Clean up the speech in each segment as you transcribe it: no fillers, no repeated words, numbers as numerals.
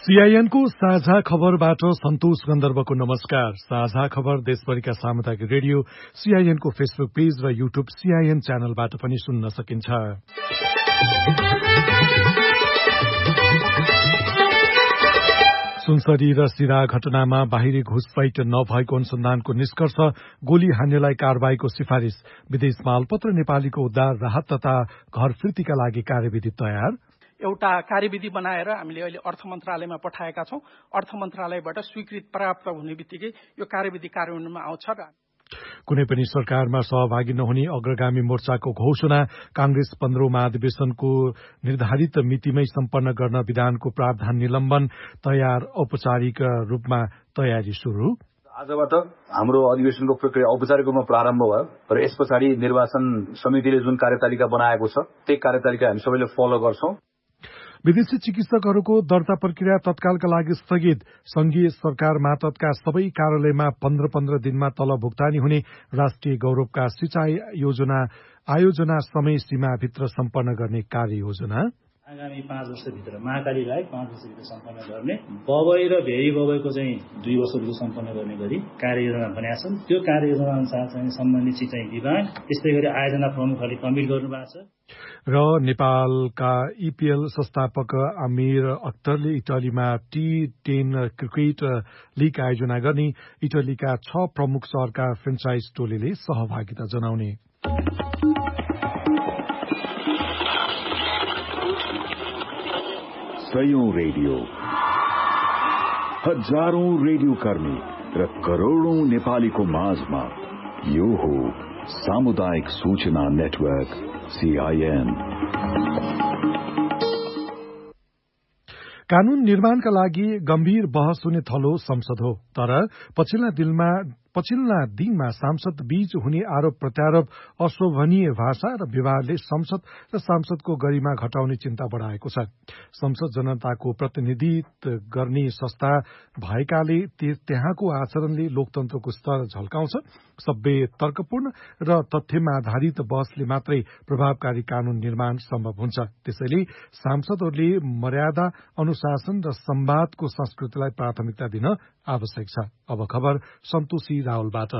CIN को साझा खबरबाट सन्तोष गन्धर्वको नमस्कार। साझा खबर देशभरिका सामुदायिक रेडियो सीआईएन को फेसबुक पेज र युट्युब सीआईएन च्यानलबाट पनि सुन्न सकिन्छ। सुनसरी र सिरा घटनामा बाहिरी घुसपैठ नभएको अनुसन्धानको निष्कर्ष, गोली हान्नेलाई कारबाहीको सिफारिश, विदेशमा अल्पत्र नेपालीको उद्धार, राहत तथा घर फिर्तीका लागि कार्यविधि तयार। एउटा कार्यविधि बनाएर हामीले अहिले अर्थ मन्त्रालयमा पठाएका छौं। अर्थ मन्त्रालयबाट स्वीकृत प्राप्त हुने बित्तिकै यो कार्यविधि कार्यान्वयनमा आउँछ। कुनै पनि सरकारमा सहभागी नहुने अग्रगामी मोर्चाको घोषणा, कांग्रेस 15औं महाधिवेशनको निर्धारित मितिमै सम्पन्न गर्न विधानको प्रावधान निलम्बन, तयार औपचारिक रूपमा तयारी सुरु। आजबाट हाम्रो अधिवेशनको प्रक्रिया औपचारिक रूपमा प्रारम्भ भयो र यस पछाडि निर्वाचन समितिले जुन कार्यतालिका बनाएको छ त्यही कार्यतालिका हामी सबैले फलो गर्छौं। विदेशी चिकित्सकहरूको दर्ता प्रक्रिया तत्कालका लागि स्थगित, संघीय सरकार मातहतका सबै कार्यालयमा 15-15 दिनमा तलब भुक्तानी हुने, राष्ट्रिय गौरवका सिंचाई आयोजना समय सीमाभित्र सम्पन्न गर्ने कार्ययोजना। आगामी 5 वर्षभित्र महाकाली लगायत 5 वर्षभित्र सम्पन्न गर्ने, बबई र भेरी बबईको चाहिँ 2 वर्षभित्र सम्पन्न गर्ने गरी कार्ययोजना बनाएका छन्। त्यो कार्ययोजना अनुसार चाहिँ सम्बन्धित सिंचाई विभाग, त्यस्तै गरी आयोजना प्रमुखहरूले कमिट गर्नु भएको छ। र नेपालका ईपीएल संस्थापक आमिर अख्तरले इटलीमा T10 क्रिकेट लीग आयोजना गर्ने, इटलीका 6 प्रमुख शहरका फ्रेन्चाइज टोलीले सहभागिता जनाउने। सयौं रेडियो, हजारौं रेडियो कर्मी र करोड़ौं नेपालीको माझमा यो हो सामुदायिक सूचना नेटवर्क सीआईएन। कानून निर्माणका लागि गम्भीर बहस हुने थलो संसद हो, तर पछिल्ला दिनमा सांसद बीच हुने आरोप प्रत्यारोप, अशोभनीय भाषा र विवादले संसद र सांसदको गरिमा घटाउने चिन्ता बढ़ाएको छ। संसद जनताको प्रतिनिधित्व गर्ने संस्था भएकाले त्यहाँको आचरणले लोकतन्त्रको स्तर झल्काउँछ। सभ्य, तर्कपूर्ण र तथ्यमा आधारित बहसले मात्रै प्रभावकारी कानून निर्माण सम्भव हुन्छ। त्यसैले सांसदहरूले मर्यादा, अनुशासन र संवादको संस्कृतिलाई प्राथमिकता दिन आवश्यक छ। अब खबर सन्तोषी रावलबाट।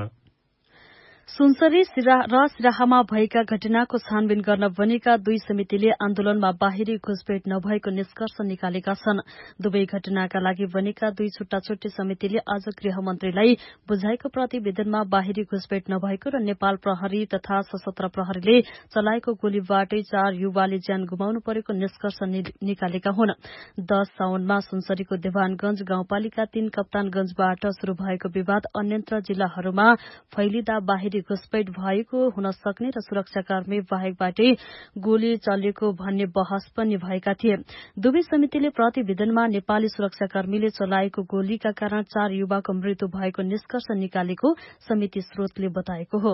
सुनसरी र सिराहामा भएका घटनाको छानबिन गर्न बनेका 2 समितिले आन्दोलनमा बाहिरी घुसपेट नभएको निष्कर्ष निकालेका छन्। दुवै घटनाका लागि बनेका 2 छुट्टा-छुट्टी समितिले आज गृहमन्त्रीलाई बुझाएको प्रतिवेदनमा बाहिरी घुसपेट नभएको र नेपाल प्रहरी तथा सशस्त्र प्रहरीले चलाएको गोलीबाटै 4 युवाले ज्यान गुमाउनु परेको निष्कर्ष निकालेका हुन्। 10 साउनमा सुनसरीको देवानगंज गाउँपालिका 3 कप्तानगंजबाट शुरू भएको विवाद अन्यन्त्र जिल्लाहरूमा फैलिँदा बाहिरी घुसपैठ भएको हुन सक्ने र सुरक्षाकर्मी बाहेकबाटै गोली चलेको भन्ने बहस पनि भएका थिए। दुवै समितिले प्रतिवेदनमा नेपाली सुरक्षाकर्मीले चलाएको गोलीका कारण 4 युवाको मृत्यु भएको निष्कर्ष निकालेको समिति स्रोतले बताएको हो।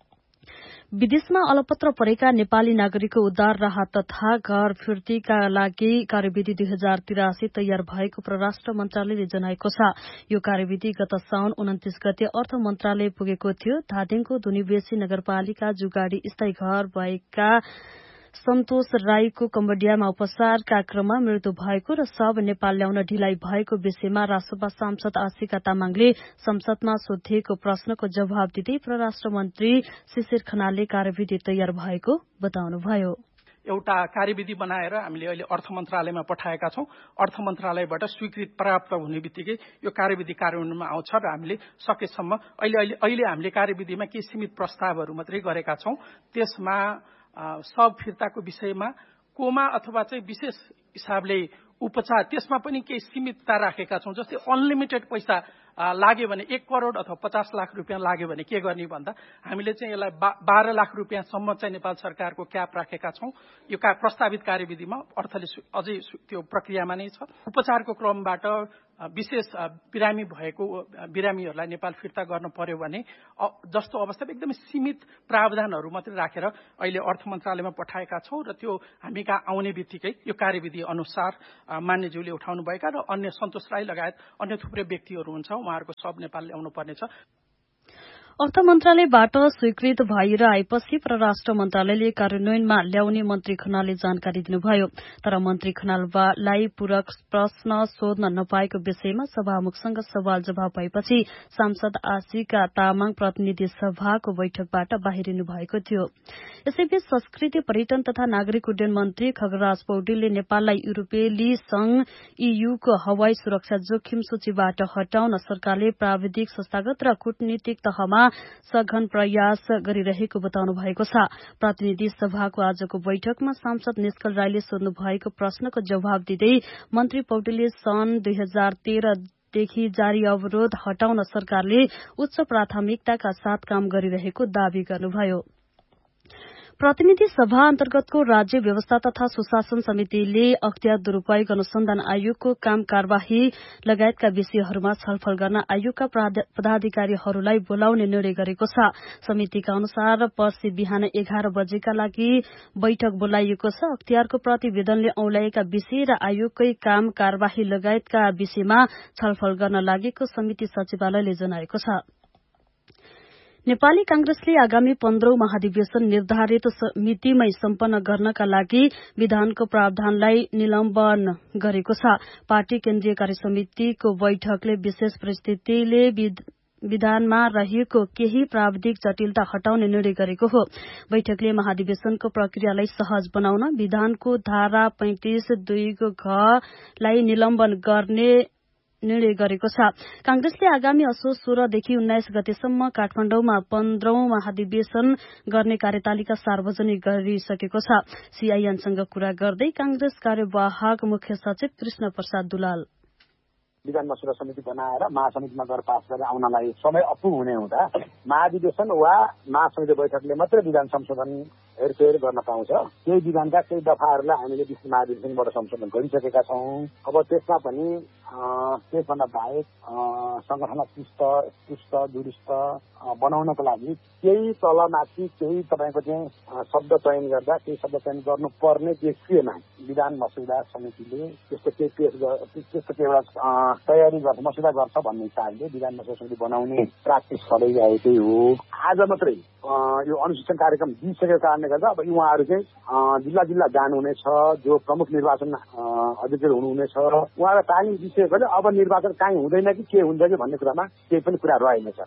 विदेशमा अलपत्र परेका नेपाली नागरिकको उद्धार, राहत तथा घर फिर्तीका लागि कार्यविधि 2083 तयार भएको परराष्ट्र मन्त्रालयले जनाएको छ। यो कार्यविधि गत साउन 29 गते अर्थ मन्त्रालय पुगेको थियो। धादिङको दुनिवेशी नगरपालिका जुगाडी स्थायी घर भएका सन्तोष राईको कम्बोडियामा उपचारका क्रममा मृत्यु भएको र सब नेपाल ल्याउन ढिलाइ भएको विषयमा रासोपा सांसद आशिका तामाङले संसदमा सोधिएको प्रश्नको जवाब दिँदै परराष्ट्र मन्त्री शिशिर खनालले कार्यविधि तयार भएको बताउनुभयो। एउटा कार्यविधि बनाएर हामीले अहिले अर्थ मन्त्रालयमा पठाएका छौं। अर्थ मन्त्रालयबाट स्वीकृत प्राप्त हुने बित्तिकै यो कार्यविधि कार्यान्वयनमा आउँछ र हामीले सकेसम्म अहिले हामीले कार्यविधिमा केही सीमित प्रस्तावहरू मात्रै गरेका छौं। त्यसमा सब फिर्ताको विषयमा कोमा अथवा चाहिँ विशेष हिसाबले उपचार, त्यसमा पनि केही सीमितता राखेका छौं। जस्तै अनलिमिटेड पैसा लाग्यो भने 1 करोड अथवा 50 लाख रुपियाँ लाग्यो भने के गर्ने भन्दा हामीले चाहिँ यसलाई 12 लाख रुपियाँसम्म चाहिँ नेपाल सरकारको क्याप राखेका छौं। यो प्रस्तावित कार्यविधिमा अर्थले अझै त्यो प्रक्रियामा नै छ। उपचारको क्रमबाट विशेष बिरामीहरूलाई नेपाल फिर्ता गर्न पर्यो भने जस्तो अवस्थामा एकदमै सीमित प्रावधानहरू मात्रै राखेर अहिले अर्थ मन्त्रालयमा पठाएका छौं र त्यो हामी कहाँ आउने बित्तिकै यो कार्यविधि अनुसार मान्यज्यूले उठाउनु भएका र अन्य सन्तोष राई लगायत अन्य थुप्रै व्यक्तिहरू हुन्छ, उहाँहरूको सब नेपाल ल्याउनु पर्नेछ। अर्थ मन्त्रालयबाट स्वीकृत भएर आएपछि परराष्ट्र मन्त्रालयले कार्यान्वयनमा ल्याउने मन्त्री खनालले जानकारी दिनुभयो। तर मन्त्री खनाललाई पूरक प्रश्न सोध्न नपाएको विषयमा सभामुखसँग सवाल जवाब भएपछि सांसद आशिका तामाङ प्रतिनिधि सभाको बैठकबाट बाहिरिनु भएको थियो। यसैबीच संस्कृति पर्यटन तथा नागरिक उड्डयन मन्त्री खगराज पौडेलले नेपाललाई युरोपेली संघ ईयूको हवाई सुरक्षा जोखिम सूचीबाट हटाउन सरकारले प्राविधिक संस्थागत र कूटनीतिक तहमा सघन प्रयास गरिरहेको बताउनु भएको छ। प्रतिनिधि सभाको आजको बैठकमा सांसद निष्कल राईले सोध्नु भएको प्रश्नको जवाब दिँदै मन्त्री पौडेलले सन् 2013 देखि जारी अवरोध हटाउन सरकारले उच्च प्राथमिकताका साथ काम गरिरहेको दावी गर्नुभयो। प्रतिनिधि सभा अन्तर्गतको राज्य व्यवस्था तथा सुशासन समितिले अख्तियार दुरूपयोग अनुसन्धान आयोगको काम कार्यवाही लगायतका विषयहरूमा छलफल गर्न आयोगका पदाधिकारीहरूलाई बोलाउने निर्णय गरेको छ। समितिका अनुसार पर्सि बिहान 11 बजेका लागि बैठक बोलाइएको छ। अख्तियारको प्रतिवेदनले औंल्याएका विषय र आयोगकै काम कार्यवाही लगायतका विषयमा छलफल गर्न लागेको समिति सचिवालयले जनाएको छ। नेपाली कांग्रेसले आगामी 15औं महाधिवेशन निर्धारित मितिमै सम्पन्न गर्नका लागि विधानको प्रावधानलाई निलम्बन गरेको छ। पार्टी केन्द्रीय कार्यसमितिको बैठकले विशेष परिस्थितिले विधानमा रहेको केही प्राविधिक जटिलता हटाउने निर्णय गरेको हो। बैठकले महाधिवेशनको प्रक्रियालाई सहज बनाउन विधानको धारा 35(2) लाई निलम्बन गर्ने निर्णय गरेको छ। कांग्रेसले आगामी असोज 16 देखि 19 गतेसम्म काठमाडौँमा 15औं महाधिवेशन गर्ने कार्यतालिका सार्वजनिक गरिसकेको छ। सीआईएनसँग कुरा गर्दै कांग्रेस कार्यवाहक मुख्य सचिव कृष्ण प्रसाद दुलाल विधान मसौदा समिति बनाएर महासमितिमा गएर पास गरेर आउनलाई समय अपुग हुने हुँदा महाधिवेशन वा महासमिति बैठकले मात्रै विधान संशोधन हेरफेर गर्न पाउँछ। केही विधानका केही दफाहरूलाई हामीले विश्व महाधिवेशनबाट संशोधन गरिसकेका छौं। अब त्यसमा पनि त्यसभन्दा बाहेक संगठनलाई चुस्त दुरुस्त बनाउनको लागि केही तलमाथि केही तपाईको चाहिँ शब्द चयन गर्दा केही शब्द चयन गर्नुपर्ने देखिएन। विधान मसौदा समितिले त्यस्तो केही एउटा तयारी गर्छ मसौदा गर्छ भन्ने हिसाबले विधान मसौदा समिति बनाउने प्र्याक्टिस गर्दै आएकै हो। आज मात्रै यो अनुसूचना कार्यक्रम दिइसकेको कारणले गर्दा अब उहाँहरू चाहिँ जिल्ला जिल्ला जानुहुनेछ। जो प्रमुख निर्वाचन अधिकारी हुनुहुनेछ उहाँलाई तालिम दिइसकेकोले अब निर्वाचन काहीँ हुँदैन कि के हुन्छ कि भन्ने कुरामा केही पनि कुरा रहेनछ।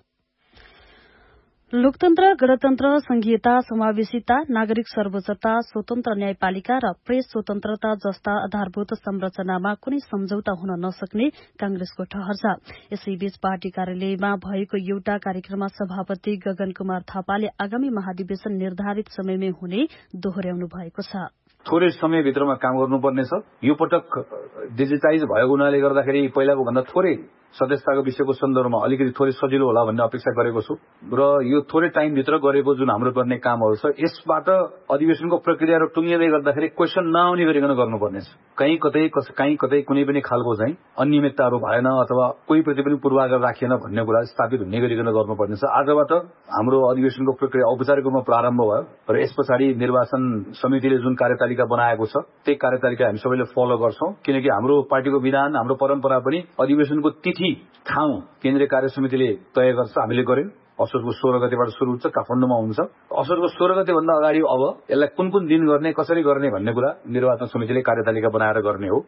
लोकतन्त्र गणतन्त्र संघीयता समावेशिता नागरिक सर्वोच्चता स्वतन्त्र न्यायपालिका र प्रेस स्वतन्त्रता जस्ता आधारभूत संरचनामा कुनै सम्झौता हुन नसक्ने कांग्रेसको ठहर छ। यसैबीच पार्टी कार्यालयमा भएको एउटा कार्यक्रममा सभापति गगन कुमार थापाले आगामी महाधिवेशन निर्धारित समयमै हुने दोहोर्याउनु भएको छ। थोरै समयभित्रमा काम गर्नुपर्नेछ। यो पटक डिजिटाइज भएको हुनाले गर्दाखेरि पहिलाको भन्दा थोरै सदस्यताको विषयको सन्दर्भमा अलिकति थोरै सजिलो होला भन्ने अपेक्षा गरेको छु र यो थोरै टाइमभित्र गरेको जुन हाम्रो गर्ने कामहरू छ यसबाट अधिवेशनको प्रक्रिया र टुङ्गिँदै गर्दाखेरि क्वेसन नआउने गरिकन गर्नुपर्नेछ। कहीँ कतै कुनै पनि खालको चाहिँ अनियमितताहरू भएन अथवा कोही प्रति पनि पूर्वाग्रह राखिएन भन्ने कुरा स्थापित हुने गरिकन गर्नुपर्नेछ। आजबाट हाम्रो अधिवेशनको प्रक्रिया औपचारिक रूपमा प्रारम्भ भयो र यस पछाडि निर्वाचन समितिले जुन कार्यतालिका बनाएको छ त्यही कार्यतालिका हामी सबैले फलो गर्छौं। किनकि हाम्रो पार्टीको विधान हाम्रो परम्परा पनि अधिवेशनको तिथि ठाउँ केन्द्रीय कार्य समितिले तय गर्छ। हामीले गर्यौं। असोजको 16 गतेबाट सुरु हुन्छ, काठमाडौँमा हुन्छ। असोजको 16 गते भन्दा अगाडि अब यसलाई कुन दिन गर्ने कसरी गर्ने भन्ने कुरा निर्वाचन समितिले कार्यतालिका बनाएर गर्ने हो।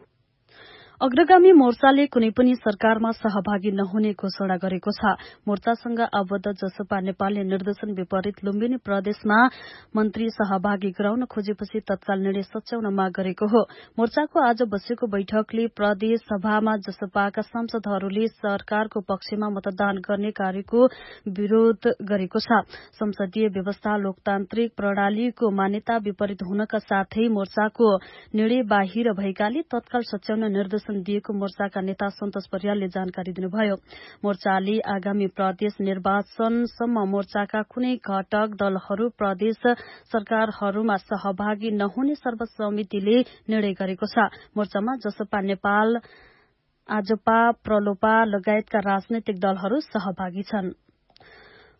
अग्रगामी मोर्चाले कुनै पनि सरकारमा सहभागी नहुने घोषणा गरेको छ। मोर्चासँग आबद्ध जसपा नेपालले निर्देशन विपरीत लुम्बिनी प्रदेशमा मन्त्री सहभागी गराउन खोजेपछि तत्काल निर्णय सच्याउन माग गरेको हो। मोर्चाको आज बसेको बैठकले प्रदेश सभामा जसपाका सांसदहरूले सरकारको पक्षमा मतदान गर्ने कार्यको विरोध गरेको छ। संसदीय व्यवस्था लोकतान्त्रिक प्रणालीको मान्यता विपरीत हुनका साथै मोर्चाको निर्णय बाहिर भएकाले तत्काल सच्याउन निर्देशन दिएको मोर्चाका नेता सन्तोष परियालले जानकारी दिनुभयो। मोर्चाले आगामी प्रदेश निर्वाचनसम्म मोर्चाका कुनै घटक दलहरू प्रदेश सरकारहरूमा सहभागी नहुने सर्वसम्मतिले निर्णय गरेको छ। मोर्चामा जसपा नेपाल आजपा प्रलोपा लगायतका राजनैतिक दलहरू सहभागी छन्।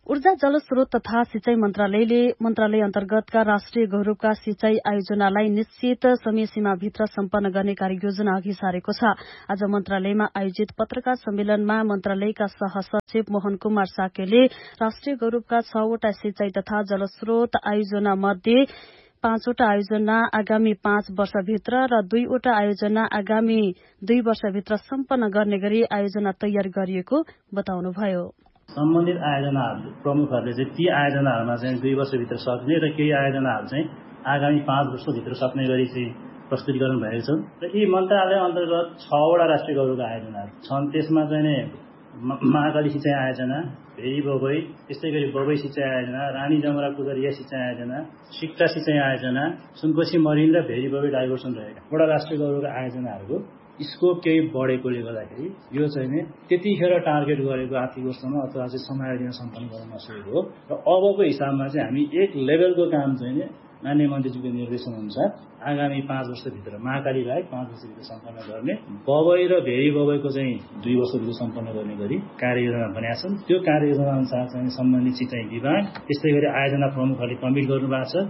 ऊर्जा जलस्रोत तथा सिंचाई मन्त्रालय अन्तर्गतका राष्ट्रिय गौरवका सिंचाई आयोजनालाई निश्चित समय सीमाभित्र सम्पन्न गर्ने कार्ययोजना अघि सारेको छ। आज मन्त्रालयमा आयोजित पत्रकार सम्मेलनमा मन्त्रालयका सहसचिव मोहन कुमार साकेले राष्ट्रिय गौरवका 6 वटा सिंचाई तथा जलस्रोत आयोजना मध्ये 5 वटा आयोजना आगामी 5 वर्षभित्र र 2 वटा आयोजना आगामी 2 वर्षभित्र सम्पन्न गर्ने गरी आयोजना तयार गरिएको बताउनुभयो। सम्बन्धित आयोजनाहरू प्रमुखहरूले चाहिँ ती आयोजनाहरूमा चाहिँ 2 वर्षभित्र सक्ने र केही आयोजनाहरू चाहिँ आगामी 5 वर्षभित्र सक्ने गरी चाहिँ प्रस्तुतीकरण भएको छ र यी मन्त्रालय अन्तर्गत 6 वटा राष्ट्रिय गौरवका आयोजनाहरू छन्। त्यसमा चाहिँ महाकाली सिंचाई आयोजना, भेरी बबई, त्यस्तै गरी बबई सिंचाई आयोजना, रानी जमुरा कुदरिया सिंचाई आयोजना, सिक्टा सिंचाई आयोजना, सुनकोशी मरिन र भेरी बबई डाइभर्सन रहेका वटा राष्ट्रिय गौरवका आयोजनाहरूको स्कोप केही बढेकोले गर्दाखेरि यो चाहिँ त्यतिखेर टार्गेट गरेको आर्थिक वर्षमा अथवा चाहिँ समायोजन सम्पन्न गर्न नसकेको हो र अबको हिसाबमा चाहिँ हामी एक लेभलको काम चाहिँ माननीय मन्त्रीज्यूको निर्देशन अनुसार आगामी 5 वर्षभित्र महाकाली बाहेक 5 वर्षभित्र सम्पन्न गर्ने, बबई र भेरी बबईको चाहिँ 2 वर्षभित्र सम्पन्न गर्ने गरी कार्ययोजना बनाएका छन्। त्यो कार्ययोजना अनुसार चाहिँ सम्बन्धित सिंचाई विभाग त्यस्तै गरी आयोजना प्रमुखहरूले कमिट गर्नु भएको छ।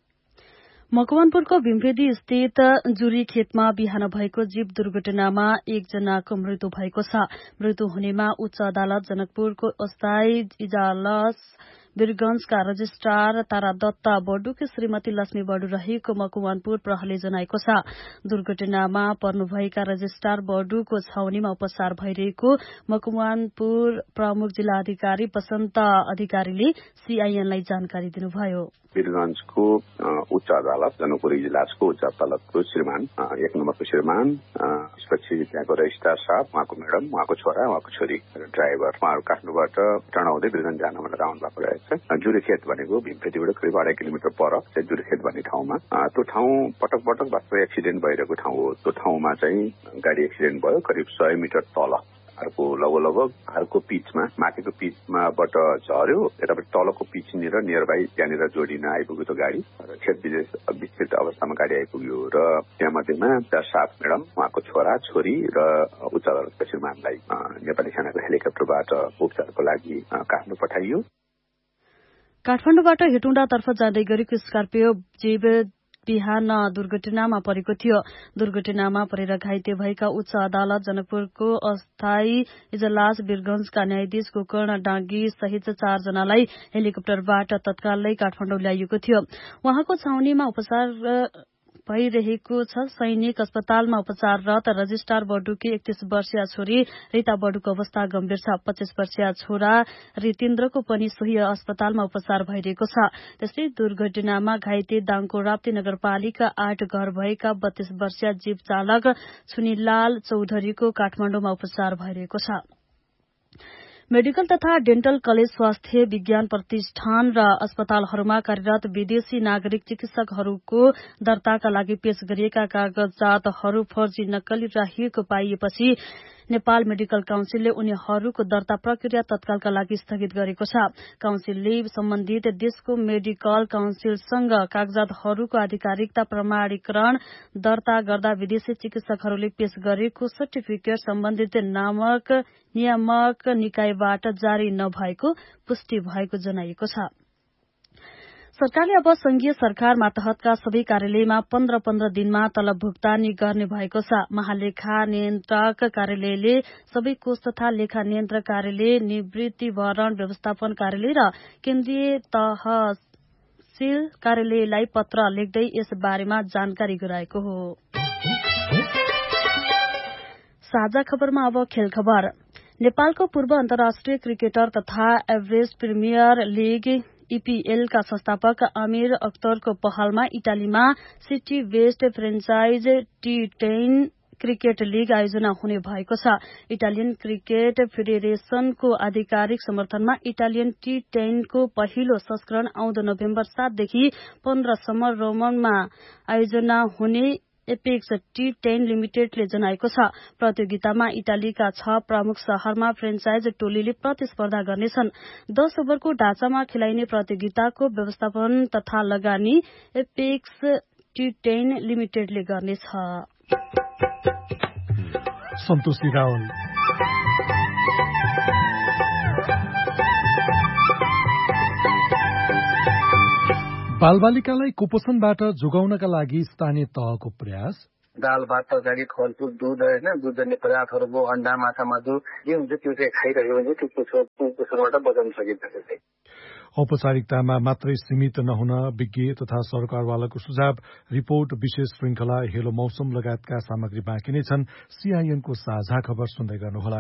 मकवानपुरको भीमफेदी स्थित जुरी खेतमा बिहान भएको जीव दुर्घटनामा 1 जनाको मृत्यु भएको छ। मृत्यु हुनेमा उच्च अदालत जनकपुरको अस्थायी इजलास वीरगंजका रजिस्ट्रार तारा दत्त बडुकी श्रीमती लक्ष्मी बडु रहेको मकवानपुर प्रहरीले जनाएको छ। दुर्घटनामा पर्नुभएका रजिस्ट्रार बडुको छाउनीमा उपचार भइरहेको मकवानपुर प्रमुख जिल्ला अधिकारी वसन्त अधिकारीले सीआईएनलाई जानकारी दिनुभयो। वीरगंजको उच्च अदालत जनकपुर इजलासको उच्च अदालतको श्रीमान 1 नम्बरको श्रीमान, त्यसपछि त्यहाँको रजिस्ट्रार साहब, उहाँको म्याडम, उहाँको छोरा, उहाँको छोरी र ड्राइभर, उहाँहरू काठमाडौँबाट टर्नाउँदै वीरगंज जान भनेर आउनु भएको रहेछ। जुरेखेत भनेको भीमफेदीबाट करिब 2.5 किलोमिटर पर जुरेखेत भन्ने ठाउँमा, त्यो ठाउँ पटक पटक वास्तव एक्सिडेन्ट भइरहेको ठाउँ हो। त्यो ठाउँमा चाहिँ गाडी एक्सिडेन्ट भयो करिब 100 मिटर तल अर्को लगभग अर्को पिचमा, माथिको पिचमाबाट झर्यो, यतापट्टि तलको पिचनिर नियर बाई त्यहाँनिर जोडिन आइपुग्यो त्यो गाडी र विक्षिप्त अवस्थामा गाडी आइपुग्यो र त्यहाँ मध्येमा 7 म्याडम, उहाँको छोरा छोरी र उच्च अदालतका श्रीमानलाई नेपाली सेनाको हेलिकप्टरबाट उपचारको लागि काठमाडौँ पठाइयो। काठमाडौँबाट हेटौँडातर्फ जाँदै गरेको स्कर्पियो जीव बिहान दुर्घटनामा परेको थियो। दुर्घटनामा परेर घाइते भएका उच्च अदालत जनकपुरको अस्थायी इजलास वीरगंजका न्यायाधीश गोकर्ण डाँगी सहित 4 जनालाई हेलिकप्टरबाट तत्कालै काठमाडौँ ल्याइएको थियो। उहाँको छाउनीमा उपचार भइरहेको छ। सैनिक अस्पतालमा उपचाररत रजिस्ट्रार बडुकी 31 वर्षीय छोरी रीता बडुको अवस्था गम्भीर छ। 25 वर्षीय छोरा रितेन्द्रको पनि सोही अस्पतालमा उपचार भइरहेको छ। त्यस्तै दुर्घटनामा घाइते दाङको राप्ती नगरपालिका 8 घर भएका 32 वर्षीय जीप चालक छुनिलाल चौधरीको काठमाडौँमा उपचार भइरहेको छ। मेडिकल तथा डेन्टल कलेज स्वास्थ्य विज्ञान प्रतिष्ठान र अस्पतालहरूमा कार्यरत विदेशी नागरिक चिकित्सकहरूको दर्ताका लागि पेश गरिएका कागजातहरू फर्जी नक्कली राखिएको पाइएपछि नेपाल मेडिकल काउन्सिलले उनीहरूको दर्ता प्रक्रिया तत्कालका लागि स्थगित गरेको छ। काउन्सिलले सम्बन्धित देशको मेडिकल काउन्सिलसँग कागजातहरूको आधिकारिकता प्रमाणीकरण दर्ता गर्दा विदेशी चिकित्सकहरूले पेश गरेको सर्टिफिकेट सम्बन्धित नियामक निकायबाट जारी नभएको पुष्टि भएको जनाइएको छ। सरकारले अब संघीय सरकार मातहतका सबै कार्यालयमा 15-15 दिनमा तलब भुक्तानी गर्ने भएको छ। महालेखा नियन्त्रक कार्यालयले सबै कोष तथा लेखा नियन्त्रक कार्यालय, निवृत्ति भरण व्यवस्थापन कार्यालय र केन्द्रीय तहसील कार्यालयलाई पत्र लेख्दै यस बारेमा जानकारी गराएको हो। साझा खबरमा अब खेल खबर। नेपालको पूर्व अन्तर्राष्ट्रिय क्रिकेटर तथा एभरेस्ट प्रिमियर लीग ईपीएल का संस्थापक आमिर अख्तरको पहलमा इटालीमा city West franchise T10 cricket league आयोजना हुने भएको छ। इटालियन क्रिकेट फेडरेशनको आधिकारिक समर्थनमा इटालियन T10 को पहिलो संस्करण आउँदो नोभेम्बर 7 देखि 15 सम्म रोमनमा आयोजना हुने एपेक्स T10 लिमिटेडले जनाएको छ। प्रतियोगितामा इटालीका 6 प्रमुख शहरमा फ्रेन्चाइज टोलीले प्रतिस्पर्धा गर्नेछन्। 10 ओभरको ढाँचामा खेलाइने प्रतियोगिताको व्यवस्थापन तथा लगानी एपेक्स T10 लिमिटेडले गर्नेछ। बालबालिकालाई कुपोषणबाट जोगाउनका लागि स्थानीय तहको प्रयास। दाल भात तरकारी फलफुल दुध होइन दुधजन्य पदार्थहरूको अन्डा माछा मासु जे हुन्छ त्यो चाहिँ खाइरह्यो भने त्यो कुपोषणबाट बचाउन सकिन्छ। औपचारिकतामा मात्रै सीमित नहुन विज्ञ तथा सरकारवालाको सुझाव। रिपोर्ट विशेष श्रृंखला हेलो मौसम लगायतका सामग्री बाँकी नै छन्। सीआईएनको साझा खबर सुन्दै गर्नुहोला।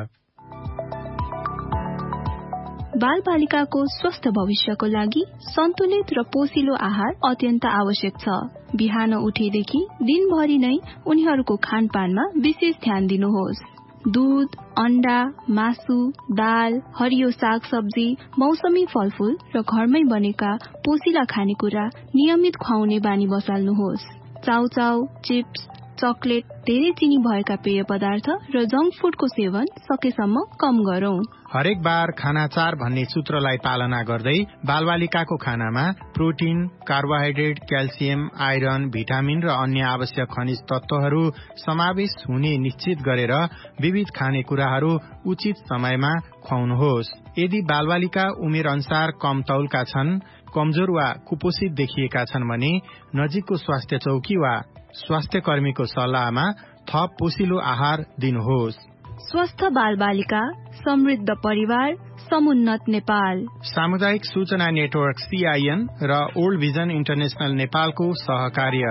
बालबालिकाको स्वस्थ भविष्यको लागि सन्तुलित र पोषिलो आहार अत्यन्त आवश्यक छ। बिहान उठेदेखि दिनभरि नै उनीहरूको खानपानमा विशेष ध्यान दिनुहोस्। दूध, अन्डा, मासु, दाल, हरियो साग सब्जी, मौसमी फलफूल र घरमै बनेका पोषिला खानेकुरा नियमित खुवाउने बानी बसाल्नुहोस्। चाउचाउ, चिप्स, चकलेट, धेरै चिनी भएका पेय पदार्थ र जंक फूडको सेवन सकेसम्म कम गरौं। हरेक बार खानाचार भन्ने सूत्रलाई पालना गर्दै बालबालिकाको खानामा protein, carbohydrate, calcium, iron, vitamin र अन्य आवश्यक खनिज तत्वहरू समावेश हुने निश्चित गरेर विविध खानेकुराहरू उचित समयमा खुवाउनुहोस्। यदि बालबालिका उमेर अनुसार कम तौलका छन्, कमजोर वा कुपोषित देखिएका छन् भने नजिकको स्वास्थ्य चौकी वा स्वास्थ्य कर्मीको सल्लाहमा थप पोषिलो आहार दिनुहोस्। स्वस्थ बालबालिका, समृद्ध परिवार, समुन्नत नेपाल। सामुदायिक सूचना नेटवर्क सीआईएन र ओल्ड भिजन इन्टरनेशनल नेपालको सहकार्य।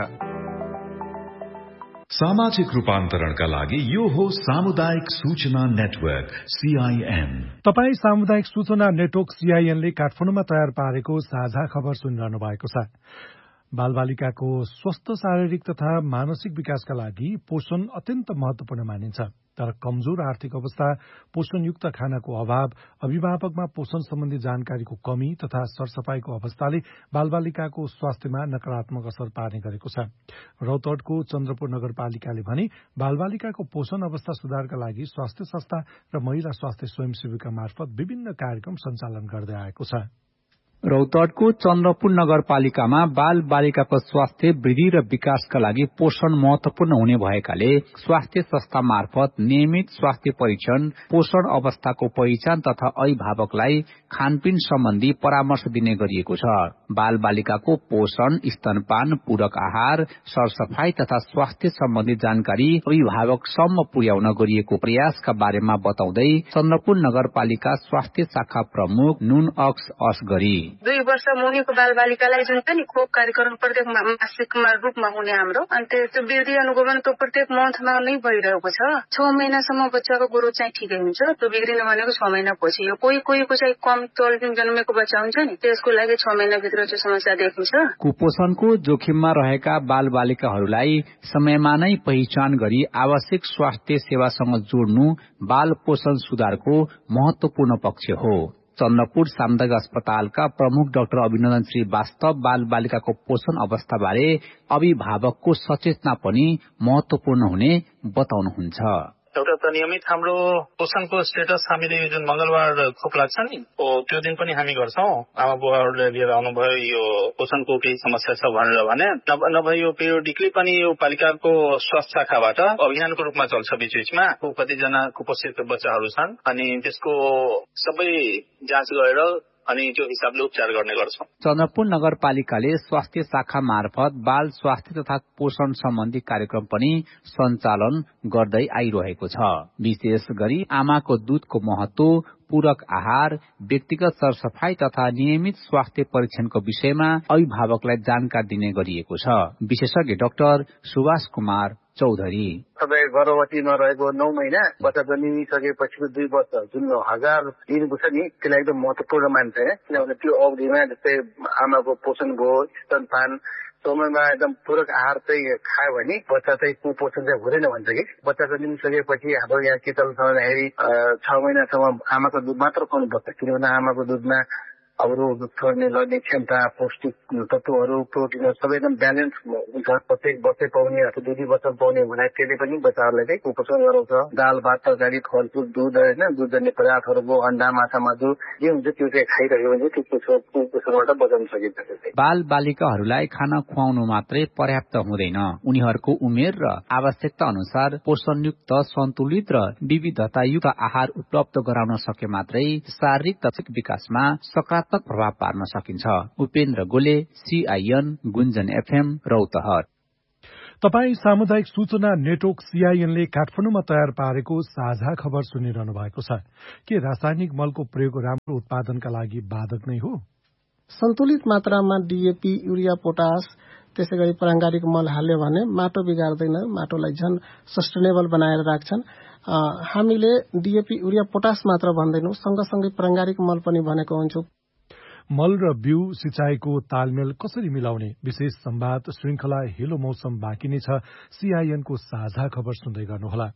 सामाजिक रूपान्तरणका लागि यो हो सामुदायिक सूचना नेटवर्क सीआईएन। तपाई सामुदायिक सूचना नेटवर्क सीआईएनले काठमाडौँमा तयार पारेको साझा खबर सुनिरहनु भएको छ। बालबालिकाको स्वस्थ शारीरिक तथा मानसिक विकासका लागि पोषण अत्यन्त महत्वपूर्ण मानिन्छ। तर कमजोर आर्थिक अवस्था, पोषणयुक्त खानाको अभाव, अभिभावकमा पोषण सम्बन्धी जानकारीको कमी तथा सरसफाईको अवस्थाले बालबालिकाको स्वास्थ्यमा नकारात्मक असर पार्ने गरेको छ। रौतहटको चन्द्रपुर नगरपालिकाले भने बालबालिकाको पोषण अवस्था सुधारका लागि स्वास्थ्य संस्था र महिला स्वास्थ्य स्वयंसेविका मार्फत विभिन्न कार्यक्रम सञ्चालन गर्दै आएको छ। रौतहटको चन्द्रपुर नगरपालिकामा बाल बालिकाको स्वास्थ्य वृद्धि र विकासका लागि पोषण महत्वपूर्ण हुने भएकाले स्वास्थ्य संस्था मार्फत नियमित स्वास्थ्य परीक्षण, पोषण अवस्थाको पहिचान तथा अभिभावकलाई खानपिन सम्बन्धी परामर्श दिने गरिएको छ। बाल बालिकाको पोषण, स्तनपान, पूरक आहार, सरसफाई तथा स्वास्थ्य सम्बन्धी जानकारी अभिभावकसम्म पुर्याउन गरिएको प्रयासका बारेमा बताउँदै चन्द्रपुर नगरपालिका स्वास्थ्य शाखा प्रमुख नुन अक्स गरी 2 वर्ष मुनिको बालबालिकालाई जुन चाहिँ खोप कार्यक्रम प्रत्येक मासिक रूपमा हुने हाम्रो अनि त्यो वृद्धि अनुगमन त्यो प्रत्येक मन्थमा नै भइरहेको छ। 6 महिनासम्म बच्चाको ग्रोथ चाहिँ ठिकै हुन्छ। त्यो बिग्रिन भनेको 6 महिनापछि हो। कोहीको चाहिँ कम तौल जन्मेको बच्चा हुन्छ नि, त्यसको लागि 6 महिनाभित्र चाहिँ समस्या देखिन्छ। कुपोषणको जोखिममा रहेका बालबालिकाहरूलाई समयमा नै पहिचान गरी आवश्यक स्वास्थ्य सेवासँग जोड्नु बाल पोषण सुधारको महत्वपूर्ण पक्ष हो। चन्द्रपुर सामुदायिक अस्पतालका प्रमुख डाक्टर अभिनन्दन श्रीवास्तव बाल बालिकाको पोषण अवस्थाबारे अभिभावकको सचेतना पनि महत्वपूर्ण हुने बताउनुहुन्छ। एउटा त नियमित हाम्रो पोषणको स्टेटस हामीले जुन मंगलबार खोप लाग्छ नि त्यो दिन पनि हामी गर्छौं। आमा बुवाहरूले लिएर आउनुभयो यो पोषणको केही समस्या छ भनेर भने नभए यो पिरियोडिकली पनि यो पालिकाको स्वास्थ्य शाखाबाट अभियानको रूपमा चल्छ। बीचबीचमा कतिजना कुपोषित बच्चाहरू छन् अनि त्यसको सबै जाँच गरेर अनि त्यो हिसाबले उपचार गर्ने गर्छौं। चन्द्रपुर नगरपालिकाले स्वास्थ्य शाखा मार्फत बाल स्वास्थ्य तथा पोषण सम्बन्धी कार्यक्रम पनि सञ्चालन गर्दै आइरहेको छ। विशेष गरी आमाको दूधको महत्व, पूरक आहार, व्यक्तिगत सरसफाई तथा नियमित स्वास्थ्य परीक्षणको विषयमा अभिभावकलाई जानकारी दिने गरिएको छ। विशेषज्ञ डाक्टर सुभाष कुमार चौधरी तपाईँ गर्भवतीमा रहेको 9 महिना बच्चा जन्मिसकेपछिको 2 वर्ष जुन 1000 दिनको छ नि त्यसलाई एकदम महत्वपूर्ण मान्छ। किनभने त्यो अवधिमा जस्तै आमाको पोषण भयो, स्तनपान समयमा एकदम पूरक आहार चाहिँ खायो भने बच्चा चाहिँ कुपोषण चाहिँ हुँदैन भन्छ कि। बच्चा जन्मिसकेपछि हाम्रो यहाँ के चल्छ भन्दाखेरि 6 महिनासम्म आमाको दुध मात्र खुवाउनु पर्छ। किनभने आमाको दुधमा अरू छोड्ने लड्ने क्षमता, पौष्टिक तत्वहरू, प्रोटिनहरू सबै एकदम ब्यालेन्स हुन्छ। प्रत्येक वर्षै पाउने अथवा 2 वर्ष पाउने भने त्यसले पनि बच्चाहरूलाई चाहिँ कुपोषण गराउँछ। दाल भात तरकारी फलफुल दुध होइन दुधजन्य पदार्थहरूको अन्डा माछा मासु जे हुन्छ त्यो चाहिँ खाइरह्यो भने त्यो कुपोषणबाट बचाउन सकिन्छ। बाल बालिकाहरूलाई खाना खुवाउनु मात्रै पर्याप्त हुँदैन। उनीहरूको उमेर र आवश्यकता अनुसार पोषणयुक्त, सन्तुलित र विविधतायुक्त आहार उपलब्ध गराउन सके मात्रै शारीरिक तथा विकासमा सकारात्मक सकारात्मक प्रभाव पार्न सकिन्छ। उपेन्द्र गोले, CIN, गुन्जन FM, रौतहट। तपाई सामुदायिक सूचना नेटवर्क CIN ले काठमाडौँमा तयार पारेको साझा खबर सुनिरहनु भएको छ। के रासायनिक मलको प्रयोग राम्रो उत्पादनका लागि बाधक नै हो? सन्तुलित मात्रामा DAP, युरिया, पोटास त्यसैगरी प्राङ्गारिक मल हाल्यो भने माटो बिगार्दैन, माटोलाई झन् सस्टेनेबल बनाएर राख्छन्। हामीले DAP, युरिया, पोटास मात्र भन्दैनौं, सँगसँगै प्राङ्गारिक मल पनि भनेको हुन्छौं। मल र बिउ सिंचाईको तालमेल कसरी मिलाउने विशेष संवाद श्रृंखला हेलो मौसम बाँकी नै छ। CIN को साझा खबर सुन्दै गर्नुहोला।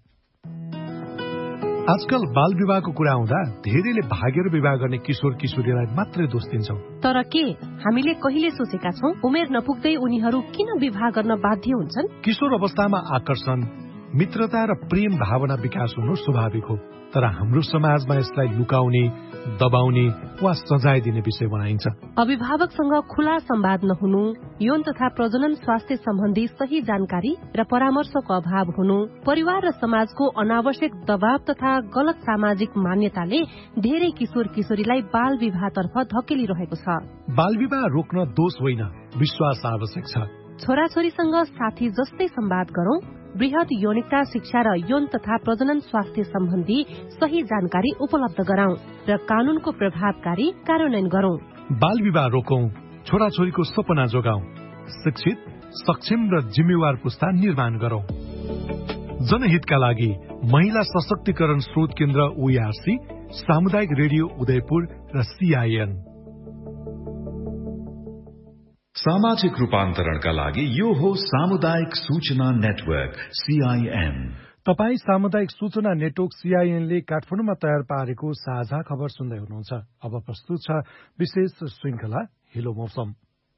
आजकल बाल विवाहको कुरा आउँदा धेरैले भागेर विवाह गर्ने किशोर किशोरीलाई मात्रै दोष दिन्छौं। तर के हामीले कहिले सोचेका छौं उमेर नपुग्दै उनीहरू किन विवाह गर्न बाध्य हुन्छन्? किशोर अवस्थामा आकर्षण, मित्रता र प्रेम भावना विकास हुनु स्वाभाविक हो, तर हाम्रो समाजमा यसलाई लुकाउने, दबाउने वा सजाय दिने विषय बनाइन्छ। अभिभावकसँग खुला संवाद नहुनु, यौन तथा प्रजनन स्वास्थ्य सम्बन्धी सही जानकारी र परामर्शको अभाव हुनु, परिवार र समाजको अनावश्यक दबाव तथा गलत सामाजिक मान्यताले धेरै किशोर किशोरीलाई बाल विवाहतर्फ धकेलिरहेको छ। बाल विवाह रोक्न दोष होइन, विश्वास आवश्यक छ। छोराछोरीसँग साथी जस्तै संवाद गरौं, वृहत यौनिकता शिक्षा र यौन तथा प्रजनन स्वास्थ्य सम्बन्धी सही जानकारी उपलब्ध गराउँ र कानूनको प्रभावकारी कार्यान्वयन गरौं। बाल विवाह रोकौं, छोराछोरीको सपना जोगाउँ, शिक्षित, सक्षम र जिम्मेवार पुस्ता निर्माण गरौं। जनहितका लागि महिला सशक्तिकरण स्रोत केन्द्र OERC, सामुदायिक रेडियो उदयपुर र CIN। सामाजिक रूपान्तरणका लागि यो हो सामुदायिक सूचना नेटवर्क CIN। तपाई सामुदायिक सूचना नेटवर्क CIN ले काठमाडौँमा तयार पारेको साझा खबर सुन्दै हुनुहुन्छ। अब प्रस्तुत छ विशेष श्रृंखला हेलो मौसम।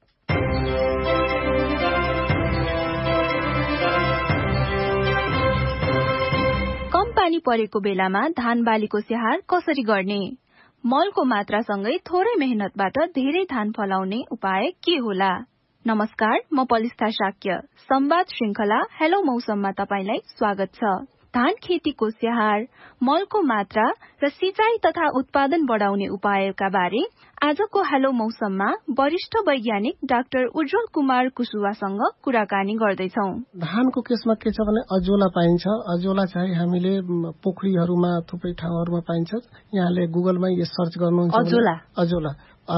कम पानी परेको बेलामा धान बालीको स्याहार कसरी गर्ने? मलको मात्रासँगै थोरै मेहनतबाट धेरै धान फलाउने उपाय के होला? नमस्कार, म पलिस्था शाक्य। संवाद श्रृंखला हेलो मौसममा तपाईलाई स्वागत छ। धान खेतीको स्याहार, मलको मात्रा र सिंचाई तथा उत्पादन बढाउने उपायका बारे आजको हेलो मौसममा वरिष्ठ वैज्ञानिक डाक्टर उज्जवल कुमार कुशुवासँग कुराकानी गर्दैछौ। धानको केसमा के छ भने अजोला पाइन्छ। अजोला चाहिँ हामीले पोखरीहरूमा थुप्रै ठाउँहरूमा पाइन्छ। यहाँले गुगलमा यो सर्च गर्नुहुन्छ अजोला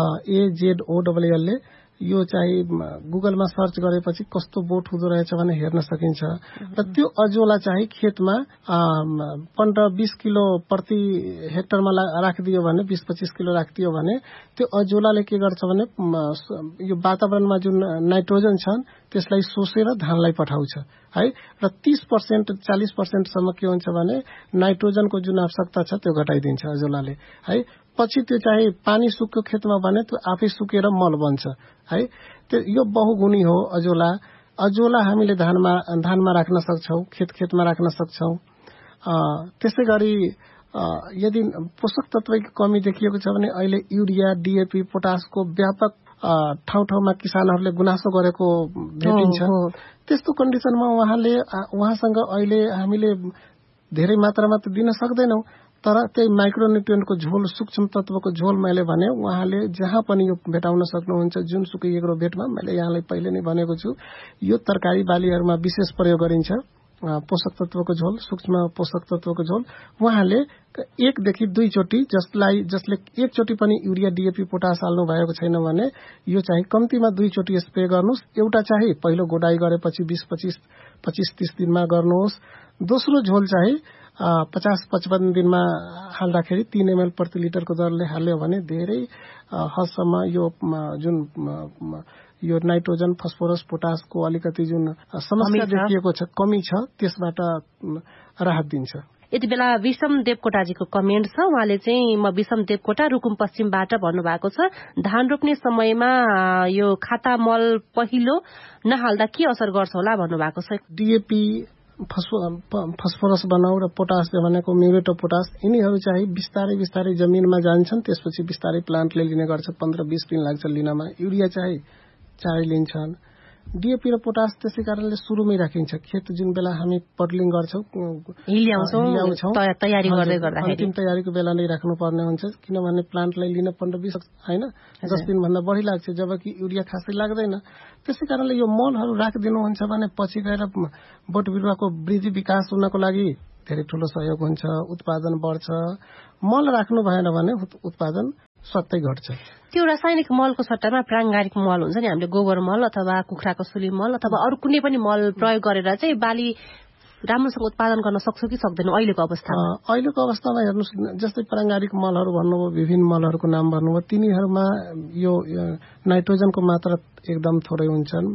AZOLL ले यो चाहिँ गुगलमा सर्च गरेपछि कस्तो बोट हुँदो रहेछ भने हेर्न सकिन्छ। र त्यो अजोला चाहिँ खेतमा 15-20 किलो प्रति हेक्टरमा राखिदियो भने 20-25 किलो राखिदियो भने त्यो अजोलाले के गर्छ भने यो वातावरणमा जुन नाइट्रोजन छन् त्यसलाई सोसेर धानलाई पठाउँछ है। र 30% 40% सम्म के हुन्छ भने नाइट्रोजनको जुन आवश्यकता छ त्यो घटाइदिन्छ अजोलाले है। पछि त्यो चाहिँ पानी सुक्यो खेतमा भने त्यो आफै सुकेर मल बन्छ है। त्यो यो बहुगुणी हो अजोला। अजोला हामीले धानमा राख्न सक्छौं, खेतमा राख्न सक्छौं। त्यसैगरी यदि पोषक तत्वको कमी देखिएको छ भने अहिले युरिया, DAP, पोटासको व्यापक ठाउँ-ठाउँमा किसानहरूले गुनासो गरेको भेटिन्छ। त्यस्तो कन्डिसनमा उहाँसँग अहिले हामीले धेरै मात्रामा त दिन सक्दैनौं, तर त्यही माइक्रोन्युट्रियन्टको झोल, सूक्ष्म तत्वको झोल मैले भने उहाँले जहाँ पनि यो भेटाउन सक्नुहुन्छ। जुनसुकै एग्रो भेटमा मैले यहाँलाई पहिले नै भनेको छु, यो तरकारी बालीहरूमा विशेष प्रयोग गरिन्छ। पोषक तत्वको झोल, सूक्ष्म पोषक तत्वको झोल उहाँले 1 देखि 2 चोटी जसले 1 चोटी पनि युरिया, DAP, पोटास हाल्नु भएको छैन भने यो चाहिँ कम्तीमा 2 चोटी स्प्रे गर्नुहोस्। एउटा चाहिँ पहिलो गोडाई गरेपछि 25-30 दिनमा गर्नुहोस्। दोस्रो झोल चाहिँ 50-55 दिनमा हाल्दाखेरि 3 ml प्रति लिटरको दरले हाल्यो भने धेरै हदसम्म यो जुन यो नाइट्रोजन, फस्फोरस, पोटासको अलिकति जुन समस्या देखिएको छ, कमी छ, त्यसबाट राहत दिन्छ। यति बेला विषम देवकोटाजीको कमेन्ट छ। उहाँले चाहिँ म विषम देवकोटा रुकुम पश्चिमबाट भन्नुभएको छ, धान रोप्ने समयमा यो खाता मल पहिलो नहाल्दा के असर गर्छ होला भन्नुभएको छ। DAP, फस्फोरस बनाऊ र पोटास भनेको म्युरेट अफ पोटास, यिनीहरू चाहिँ बिस्तारै जमिनमा जान्छन्, त्यसपछि बिस्तारै प्लान्टले लिने गर्छ। 15-20 दिन लाग्छ लिनमा। युरिया चाहिँ चाँडै लिन्छन्। डीएपी र पोटास त्यसै कारणले सुरुमै राखिन्छ। खेत जुन बेला हामी पडलिङ गर्छौँ तयारी गर्दै गर्दाखेरि अन्तिम तयारीको बेला नै राख्नुपर्ने हुन्छ, किनभने प्लान्टलाई लिन 15-20 होइन 10 दिनभन्दा बढी लाग्छ, जबकि युरिया खासै लाग्दैन। त्यसै कारणले यो मलहरू राखिदिनुहुन्छ भने पछि गएर बोट बिरुवाको वृद्धि विकास हुनको लागि धेरै ठुलो सहयोग हुन्छ, उत्पादन बढ्छ। मल राख्नु भएन भने उत्पादन स्वतै घट्छ। त्यो रासायनिक मलको सट्टामा प्राङ्गारिक मल हुन्छ नि, हामीले गोबर मल अथवा कुखुराको सुली मल अथवा अरू कुनै पनि मल प्रयोग गरेर चाहिँ बाली राम्रोसँग उत्पादन गर्न सक्छौँ कि सक्दैनौँ अहिलेको अवस्थामा? अहिलेको अवस्थामा हेर्नुहोस्, जस्तै प्राङ्गारिक मलहरू भन्नुभयो, विभिन्न मलहरूको नाम भन्नुभयो, तिनीहरूमा यो नाइट्रोजनको मात्रा एकदम थोरै हुन्छन्,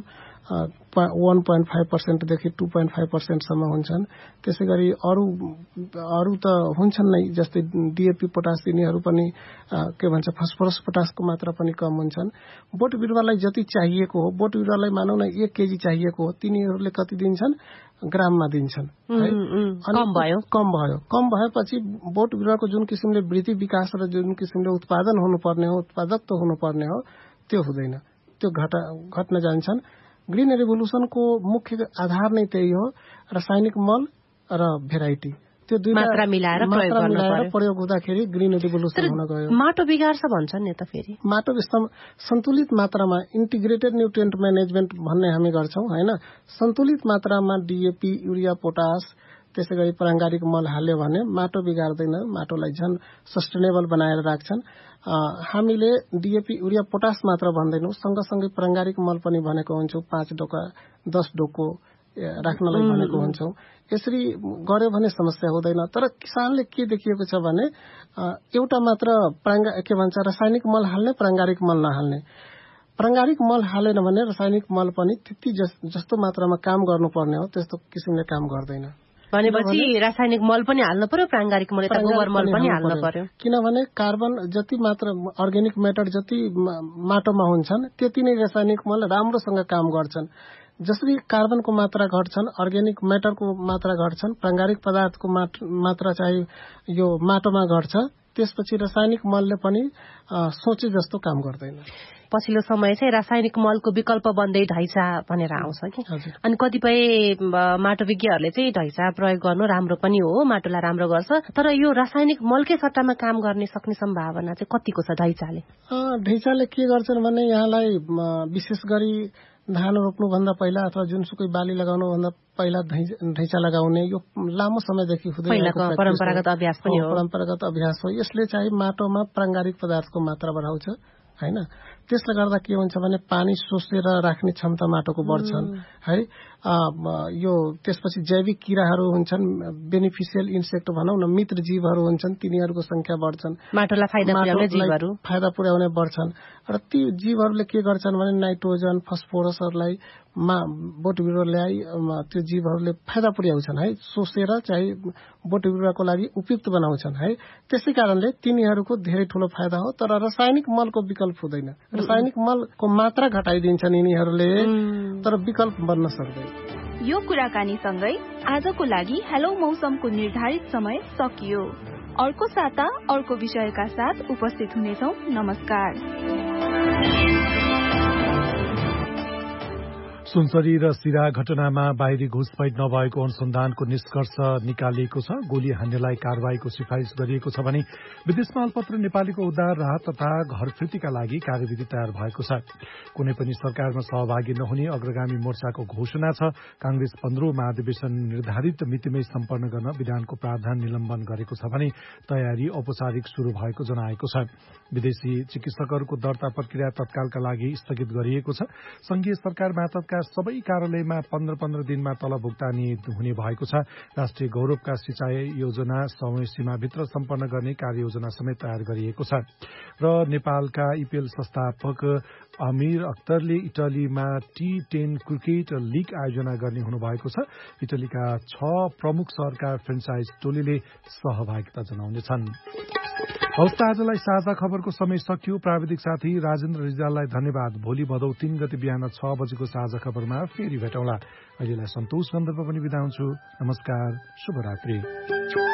1.5% देखि 2.5% सम्म हुन्छन्। त्यसै गरी अरू त हुन्छन् नै, जस्तै डीएपी पोटास यिनीहरू पनि के भन्छ फस्फोरस पोटासको मात्रा पनि कम हुन्छन्। बोट बिरुवालाई जति चाहिएको हो, बोट बिरुवालाई मानौ न 1 केजी चाहिएको हो, तिनीहरूले कति दिन्छन्? ग्राममा दिन्छन् है। कम भएपछि बोट बिरुवाको जुन किसिमले वृद्धि विकास र जुन किसिमले उत्पादन हुनुपर्ने हो, उत्पादकत्व हुनुपर्ने हो, त्यो हुँदैन, त्यो घट्न जान्छन्। ग्रीन रेभोल्युसनको मुख्य आधार नै त्यही हो, रासायनिक मल र भेराइटी, त्यो दुई मात्रा मिलाएर प्रयोग हुँदाखेरि ग्रीन रेभोल्युसन हुन गयो। माटो बिगार्छ भन्छन् नि त फेरि? माटो सन्तुलित मात्रामा इन्टिग्रेटेड न्युट्रिएन्ट म्यानेजमेन्ट भन्ने हामी गर्छौँ होइन। सन्तुलित मात्रामा डीएपी, युरिया, पोटास, त्यसै गरी प्राङ्गारिक मल हाल्यो भने माटो बिगार्दैन, माटोलाई झन् सस्टेनेबल बनाएर राख्छन्। हामीले डीएपी, युरिया, पोटास मात्र भन्दैनौँ, सँगसँगै प्राङ्गारिक मल पनि भनेको हुन्छौँ, 5 डोका 10 डोको राख्नलाई भनेको हुन्छौँ। यसरी गर्यो भने समस्या हुँदैन। तर किसानले के देखिएको छ भने एउटा मात्र के भन्छ रासायनिक मल हाल्ने, प्राङ्गारिक मल नहाल्ने। प्राङ्गारिक मल हालेन भने रासायनिक मल पनि त्यति जस्तो मात्रामा काम गर्नुपर्ने हो त्यस्तो किसिमले काम गर्दैन। भनेपछि रासायनिक मल पनि हाल्नु पर्यो, प्राङ्गारिक मल गोबर मल पनि हाल्नु पर्यो, किनभने कार्बन जति मात्रा अर्ग्यानिक म्याटर जति माटोमा हुन्छन् त्यति नै रासायनिक मल राम्रोसँग काम गर्छन्। जसरी कार्बनको मात्रा घट्छन्, अर्ग्यानिक म्याटरको मात्रा घट्छन्, प्राङ्गारिक पदार्थको मात्रा चाहिँ यो माटोमा घट्छ, त्यसपछि रासायनिक मलले पनि सोचे जस्तो काम गर्दैन। पछिल्लो समय चाहिँ रासायनिक मलको विकल्प बन्दै ढैँचा भनेर आउँछ कि, अनि कतिपय माटो विज्ञहरूले चाहिँ ढैँचा प्रयोग गर्नु राम्रो पनि हो, माटोलाई राम्रो गर्छ, तर यो रासायनिक मलकै सट्टामा काम गर्ने सक्ने सम्भावना चाहिँ कतिको छ ढैँचाले? ढैँचाले के गर्छन् भने यहाँलाई विशेष गरी धान रोप्नुभन्दा पहिला अथवा जुनसुकै बाली लगाउनुभन्दा पहिला ढैँचा लगाउने यो लामो समयदेखि हुँदै आएको परम्परागत अभ्यास पनि हो। परम्परागत अभ्यास हो। यसले चाहिँ माटोमा प्राङ्गारिक पदार्थको मात्रा बढाउँछ हैन। त्यसले गर्दा के हुन्छ भने पानी सोसेर राख्ने क्षमता माटोको बढ्छन् है। यो त्यसपछि जैविक किराहरू हुन्छन्, बेनिफिसियल इन्सेक्ट भनौँ न, मित्र जीवहरू हुन्छन्, तिनीहरूको संख्या बढ्छन्, माटोलाई फाइदा पुर्याउने बढ्छन्। र ती जीवहरूले के गर्छन् भने नाइट्रोजन, फस्फोरसहरूलाई बोट बिरुवालाई त्यो जीवहरूले फाइदा पुर्याउँछन् है, सोसेर चाहिँ बोट बिरुवाको लागि उपयुक्त बनाउँछन् है। त्यसै कारणले तिनीहरूको धेरै ठूलो फाइदा हो। तर रासायनिक मलको विकल्प हुँदैन। रासायनिक मलको मात्रा घटाइदिन्छन् यिनीहरूले, तर विकल्प बन्न सक्दैन। यो कुराकानीसँगै आजको लागि हेलो मौसमको निर्धारित समय सकियो। अर्को साता अर्को विषयका साथ उपस्थित हुनेछौँ। नमस्कार। सुनसरी र सिरा घटनामा बाहिरी घुसपैठ नभएको अनुसन्धानको निष्कर्ष निकालिएको छ। गोली हान्नेलाई कारवाहीको सिफारिस गरिएको छ भने विदेश मालपत्र नेपालीको उद्धार, राहत तथा घर फिर्तीका लागि कार्यविधि तयार भएको छ। कुनै पनि सरकारमा सहभागी नहुने अग्रगामी मोर्चाको घोषणा छ। कांग्रेस 15औं महाधिवेशन निर्धारित मितिमै सम्पन्न गर्न विधानको प्रावधान निलम्बन गरेको छ भने तयारी औपचारिक शुरू भएको जनाएको छ। विदेशी चिकित्सकहरूको दर्ता प्रक्रिया तत्कालका लागि स्थगित गरिएको छ। संघीय सरकार मातहतका सबै कार्यालयमा 15-15 दिनमा तलब भुक्तानी हुने भएको छ। राष्ट्रिय गौरवका सिंचाई योजना समय सीमाभित्र सम्पन्न गर्ने कार्ययोजना समेत तयार गरिएको छ। र नेपालका ईपीएल संस्थापक अमीर अख्तरले इटलीमा T10 क्रिकेट लीग आयोजना गर्ने हुनुभएको छ। इटलीका 6 प्रमुख शहरका फ्रेन्चाइज टोलीले सहभागिता जनाउनेछन्। हवस्, आजलाई साझा खबरको समय सकियो। प्राविधिक साथी राजेन्द्र रिजाललाई धन्यवाद। भोलि भदौ 3 गते बिहान 6 बजेको साझा खबरमा फेरि भेटौँला। अहिलेलाई सन्तोष गन्धर्व पनि बिदा हुन्छु। नमस्कार, शुभरात्रि।